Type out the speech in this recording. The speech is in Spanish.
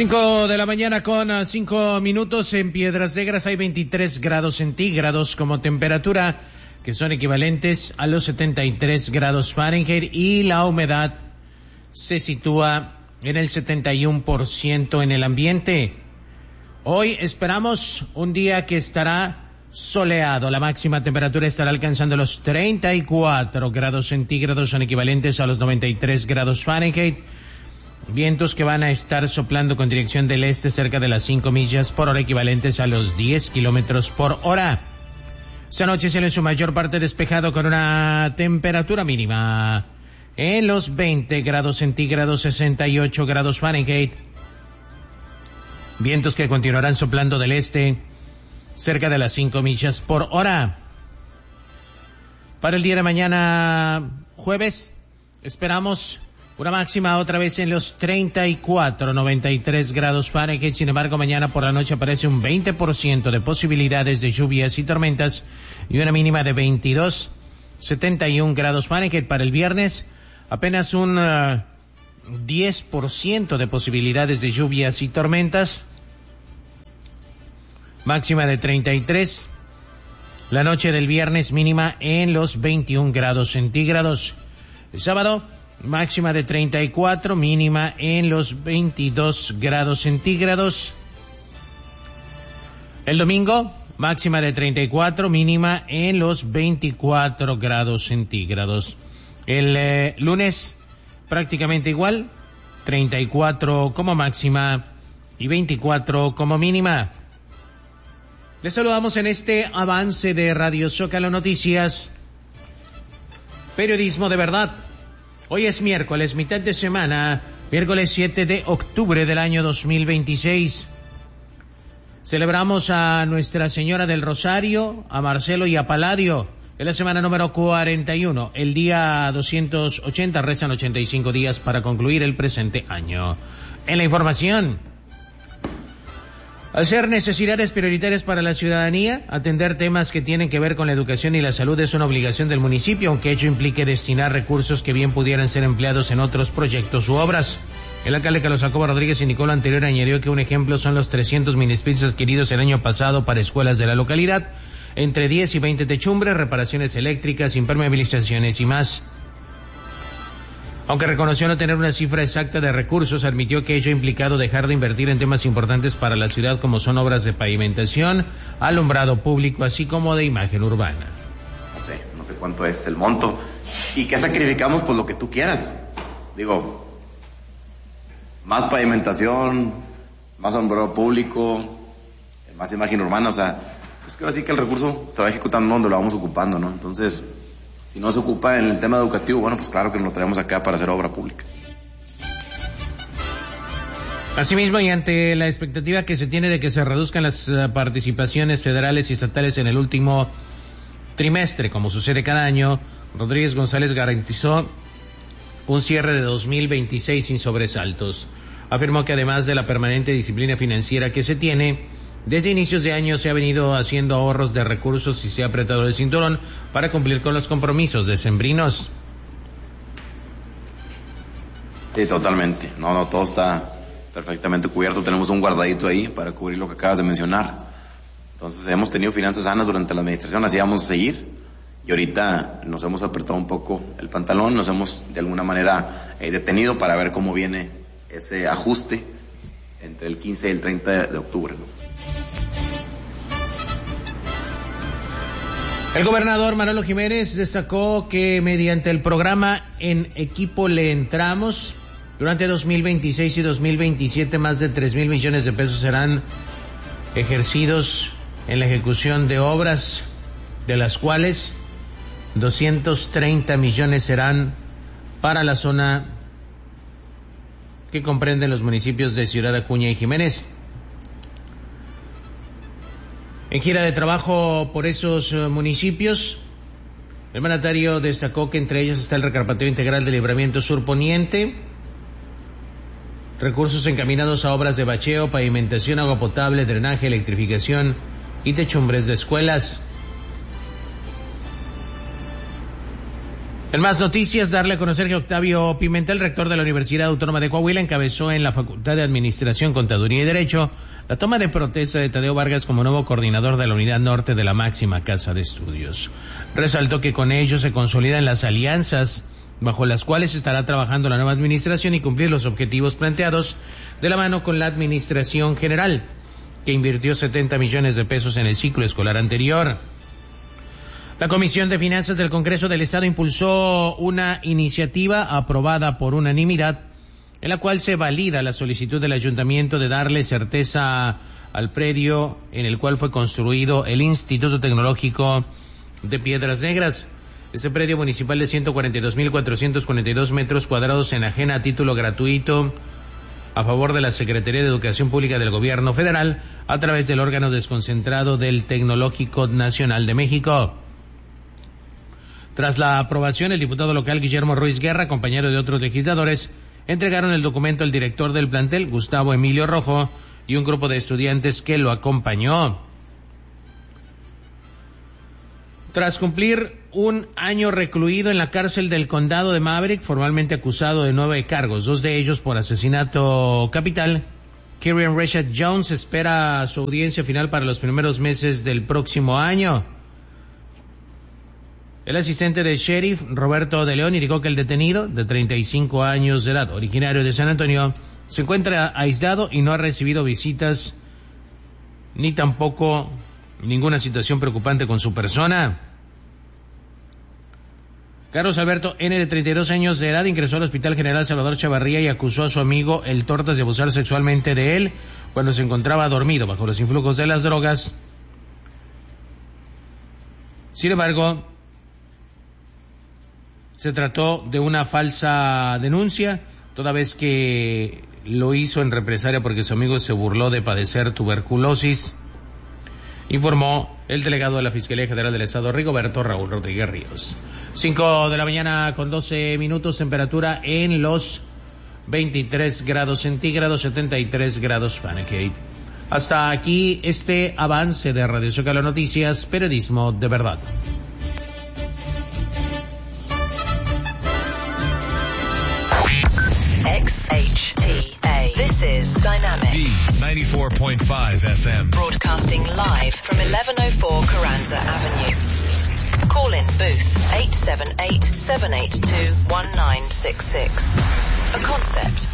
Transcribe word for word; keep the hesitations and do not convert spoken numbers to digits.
Cinco de la mañana con cinco minutos. En Piedras Negras hay veintitrés grados centígrados como temperatura, que son equivalentes a los setenta y tres grados Fahrenheit, y la humedad se sitúa en el setenta y uno por ciento en el ambiente. Hoy esperamos un día que estará soleado. La máxima temperatura estará alcanzando los treinta y cuatro grados centígrados, son equivalentes a los noventa y tres grados Fahrenheit. Vientos que van a estar soplando con dirección del este cerca de las cinco millas por hora, equivalentes a los diez kilómetros por hora. Esta noche cielo en su mayor parte despejado con una temperatura mínima en los veinte grados centígrados, sesenta y ocho grados Fahrenheit. Vientos que continuarán soplando del este cerca de las cinco millas por hora. Para el día de mañana, jueves, esperamos una máxima otra vez en los treinta y cuatro, noventa y tres grados Fahrenheit. Sin embargo, mañana por la noche aparece un veinte por ciento de posibilidades de lluvias y tormentas y una mínima de veintidós, setenta y uno grados Fahrenheit. Para el viernes, apenas un uh, diez por ciento de posibilidades de lluvias y tormentas, máxima de treinta y tres. La noche del viernes mínima en los veintiún grados centígrados. El sábado, máxima de treinta y cuatro, mínima en los veintidós grados centígrados. El domingo, máxima de treinta y cuatro, mínima en los veinticuatro grados centígrados. El eh, lunes, prácticamente igual, treinta y cuatro como máxima y veinticuatro como mínima. Les saludamos en este avance de Radio Zócalo Noticias, periodismo de verdad. Hoy es miércoles, mitad de semana, miércoles siete de octubre del año dos mil veintiséis. Celebramos a Nuestra Señora del Rosario, a Marcelo y a Palladio. Es la semana número cuarenta y uno. El día doscientos ochenta, restan ochenta y cinco días para concluir el presente año. En la información, hacer necesidades prioritarias para la ciudadanía, atender temas que tienen que ver con la educación y la salud es una obligación del municipio, aunque ello implique destinar recursos que bien pudieran ser empleados en otros proyectos u obras. El alcalde Carlos Jacobo Rodríguez indicó lo anterior, añadió que un ejemplo son los trescientos minispits adquiridos el año pasado para escuelas de la localidad, entre diez y veinte techumbres, reparaciones eléctricas, impermeabilizaciones y más. Aunque reconoció no tener una cifra exacta de recursos, admitió que ello ha implicado dejar de invertir en temas importantes para la ciudad, como son obras de pavimentación, alumbrado público, así como de imagen urbana. No sé, no sé cuánto es el monto. ¿Y qué sacrificamos? Pues lo que tú quieras. Digo, más pavimentación, más alumbrado público, más imagen urbana, o sea, pues que así que el recurso se va ejecutando donde lo vamos ocupando, ¿no? Entonces, si no se ocupa en el tema educativo, bueno, pues claro que nos lo traemos acá para hacer obra pública. Asimismo, y ante la expectativa que se tiene de que se reduzcan las uh, participaciones federales y estatales en el último trimestre, como sucede cada año, Rodríguez González garantizó un cierre de dos mil veintiséis sin sobresaltos. Afirmó que además de la permanente disciplina financiera que se tiene, desde inicios de año se ha venido haciendo ahorros de recursos y se ha apretado el cinturón para cumplir con los compromisos decembrinos. Sí, totalmente. No, no, todo está perfectamente cubierto. Tenemos un guardadito ahí para cubrir lo que acabas de mencionar. Entonces hemos tenido finanzas sanas durante la administración, así vamos a seguir. Y ahorita nos hemos apretado un poco el pantalón, nos hemos de alguna manera eh, detenido para ver cómo viene ese ajuste entre el quince y el treinta de octubre, ¿no? El gobernador Manolo Jiménez destacó que mediante el programa En Equipo Le Entramos, durante dos mil veintiséis y dos mil veintisiete más de tres mil millones de pesos serán ejercidos en la ejecución de obras, de las cuales doscientos treinta millones serán para la zona que comprende los municipios de Ciudad Acuña y Jiménez. En gira de trabajo por esos municipios, el mandatario destacó que entre ellos está el recarpateo integral del Libramiento Sur Poniente, recursos encaminados a obras de bacheo, pavimentación, agua potable, drenaje, electrificación y techumbres de escuelas. En más noticias, darle a conocer que Octavio Pimentel, rector de la Universidad Autónoma de Coahuila, encabezó en la Facultad de Administración, Contaduría y Derecho la toma de protesta de Tadeo Vargas como nuevo coordinador de la Unidad Norte de la máxima casa de estudios. Resaltó que con ello se consolidan las alianzas bajo las cuales estará trabajando la nueva administración y cumplir los objetivos planteados de la mano con la Administración General, que invirtió setenta millones de pesos en el ciclo escolar anterior. La Comisión de Finanzas del Congreso del Estado impulsó una iniciativa aprobada por unanimidad en la cual se valida la solicitud del ayuntamiento de darle certeza al predio en el cual fue construido el Instituto Tecnológico de Piedras Negras. Este predio municipal de ciento cuarenta y dos mil cuatrocientos cuarenta y dos metros cuadrados se enajena a título gratuito a favor de la Secretaría de Educación Pública del Gobierno Federal a través del órgano desconcentrado del Tecnológico Nacional de México. Tras la aprobación, el diputado local Guillermo Ruiz Guerra, acompañado de otros legisladores, entregaron el documento al director del plantel, Gustavo Emilio Rojo, y un grupo de estudiantes que lo acompañó. Tras cumplir un año recluido en la cárcel del condado de Maverick, formalmente acusado de nueve cargos, dos de ellos por asesinato capital, Kieran Rashad Jones espera su audiencia final para los primeros meses del próximo año. El asistente del sheriff, Roberto de León, indicó que el detenido, de treinta y cinco años de edad, originario de San Antonio, se encuentra aislado y no ha recibido visitas ni tampoco ninguna situación preocupante con su persona. Carlos Alberto N., de treinta y dos años de edad, ingresó al Hospital General Salvador Chavarría y acusó a su amigo El Tortas de abusar sexualmente de él cuando se encontraba dormido bajo los influjos de las drogas. Sin embargo, se trató de una falsa denuncia, toda vez que lo hizo en represalia porque su amigo se burló de padecer tuberculosis, informó el delegado de la Fiscalía General del Estado, Rigoberto Raúl Rodríguez Ríos. Cinco de la mañana con doce minutos, temperatura en los veintitrés grados centígrados, setenta y tres grados Fahrenheit. Hasta aquí este avance de Radio Zócalo Noticias, periodismo de verdad. X H T A. This is Dynamic. B ninety-four point five F M. Broadcasting live from eleven oh four Carranza Avenue. Call in booth eight seven eight, seven eight two, one nine six six. A concept